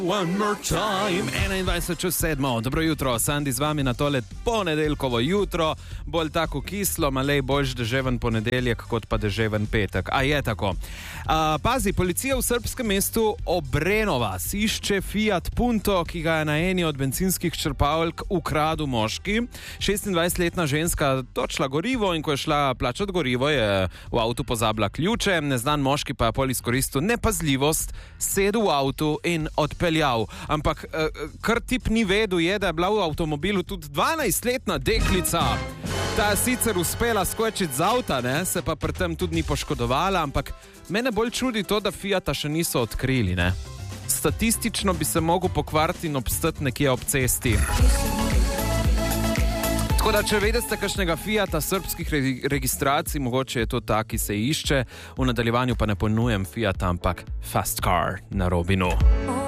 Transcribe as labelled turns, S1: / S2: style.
S1: One more time, 21:07. Dobro jutro, Sandi z vami na tole ponedeljkovo jutro. Bolj tako kislo, malej boljš deževen ponedeljek, kot pa deževen petek. A je tako. Pazi, policija v srbskem mestu Obrenova išče Fiat Punto, ki ga je na eni od bencinskih črpalk ukradel moški. 26-letna ženska točila gorivo in ko je šla plačati gorivo, je v avtu pozabila ključe. Neznan moški pa je pol izkoristil nepazljivost, sedel v avtu in odpeljal. Ampak kar tip ni vedel je, da je bila v avtomobilu tudi 12-letna deklica. Ta je sicer uspela skočiti z avta, ne? Se pa pri tem tudi ni poškodovala, ampak mene bolj čudi to, da Fiata še niso odkrili, ne? Statistično bi se mogel pokvariti in obstati nekje ob cesti. Tako da, če vedete kakšnega Fiata srbskih registracij, mogoče je to ta, ki se išče. V nadaljevanju pa ne ponujem Fiata, ampak Fast Car na Robinu.